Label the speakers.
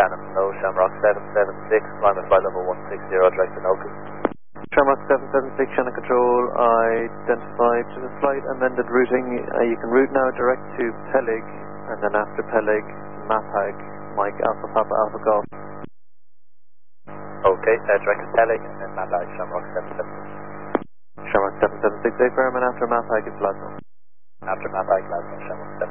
Speaker 1: Shannon, no, Shamrock 776, climb at flight level 160, direct to Nokia.
Speaker 2: Shamrock 776, Shannon Control, identified to the flight, amended routing. You can route now direct to Peleg, and then after Peleg, Mapag, Mike Alpha Papa Alpha Golf.
Speaker 1: Okay, direct to Peleg, and then Mapag, Shamrock 776.
Speaker 2: Shamrock 776, Airman, after Mapag is Glasgow.
Speaker 1: After Mapag, Glasgow, Shamrock